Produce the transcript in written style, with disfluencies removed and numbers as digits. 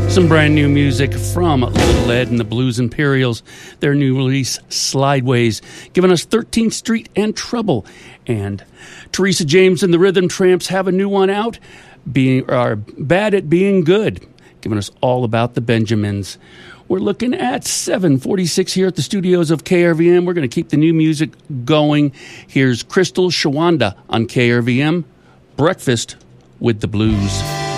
Some brand new music from Little Ed and the Blues Imperials. Their new release, Slideways, giving us 13th Street and Trouble. And Teresa James and the Rhythm Tramps have a new one out, are Bad at Being Good, giving us all about the Benjamins. We're looking at 7:46 here at the studios of KRVM. We're going to keep the new music going. Here's Crystal Shawanda on KRVM, Breakfast with the Blues.